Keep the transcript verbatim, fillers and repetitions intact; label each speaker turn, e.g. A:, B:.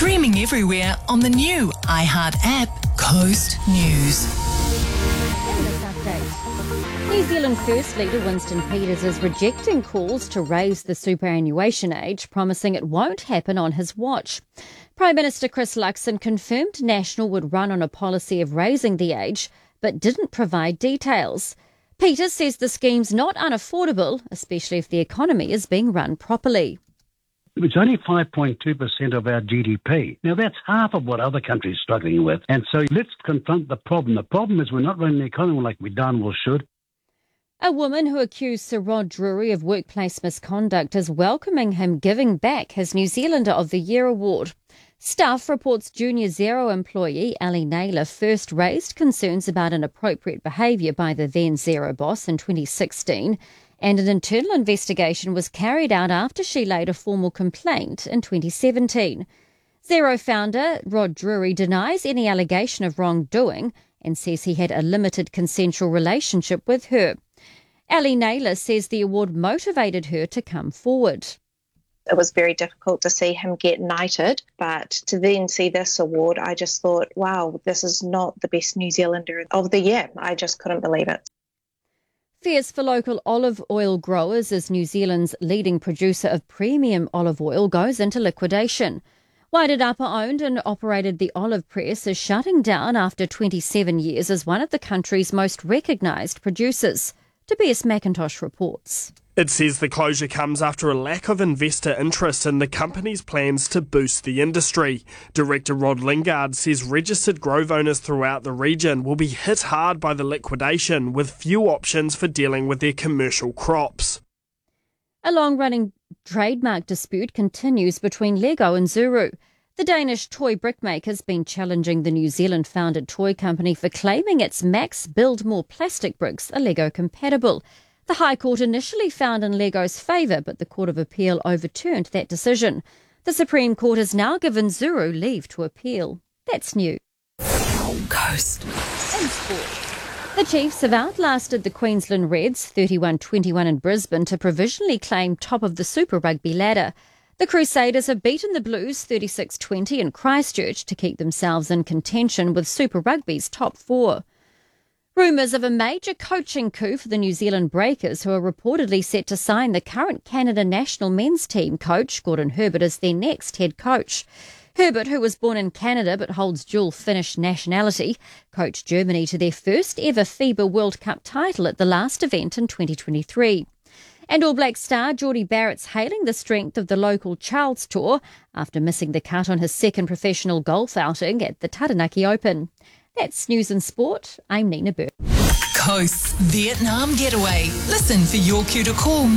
A: Streaming everywhere on the new iHeart app, Coast News.
B: In this update, New Zealand First Leader Winston Peters is rejecting calls to raise the superannuation age, promising it won't happen on his watch. Prime Minister Chris Luxon confirmed National would run on a policy of raising the age, but didn't provide details. Peters says the scheme's not unaffordable, especially if the economy is being run properly.
C: It's only five point two percent of our G D P. Now, that's half of what other countries are struggling with. And so let's confront the problem. The problem is we're not running the economy like we darn well should.
B: A woman who accused Sir Rod Drury of workplace misconduct is welcoming him giving back his New Zealander of the Year award. Stuff reports Junior Xero employee Ali Naylor first raised concerns about inappropriate behaviour by the then Xero boss in twenty sixteen, and an internal investigation was carried out after she laid a formal complaint in twenty seventeen. Xero founder Rod Drury denies any allegation of wrongdoing and says he had a limited consensual relationship with her. Ali Naylor says the award motivated her to come forward.
D: It was very difficult to see him get knighted, but to then see this award, I just thought, wow, this is not the best New Zealander of the year. I just couldn't believe it.
B: Fears for local olive oil growers as New Zealand's leading producer of premium olive oil goes into liquidation. Wairarapa owned and operated the olive press is shutting down after twenty-seven years as one of the country's most recognised producers. Tobias McIntosh reports.
E: It says the closure comes after a lack of investor interest in the company's plans to boost the industry. Director Rod Lingard says registered grove owners throughout the region will be hit hard by the liquidation, with few options for dealing with their commercial crops.
B: A long-running trademark dispute continues between Lego and Zuru. The Danish toy brickmaker's been challenging the New Zealand-founded toy company for claiming its Max Build More plastic bricks are Lego compatible. The High Court initially found in Lego's favour, but the Court of Appeal overturned that decision. The Supreme Court has now given Zuru leave to appeal. That's new.
A: Coast.
B: In sport, the Chiefs have outlasted the Queensland Reds thirty-one twenty-one in Brisbane to provisionally claim top of the Super Rugby ladder. The Crusaders have beaten the Blues thirty-six twenty in Christchurch to keep themselves in contention with Super Rugby's top four. Rumours of a major coaching coup for the New Zealand Breakers, who are reportedly set to sign the current Canada national men's team coach, Gordon Herbert, as their next head coach. Herbert, who was born in Canada but holds dual Finnish nationality, coached Germany to their first ever FIBA World Cup title at the last event in twenty twenty-three. And All Black star Jordie Barrett's hailing the strength of the local Charles Tour after missing the cut on his second professional golf outing at the Taranaki Open. That's News and Sport. I'm Nina Burke.
A: Coast's Vietnam Getaway. Listen for your cue to call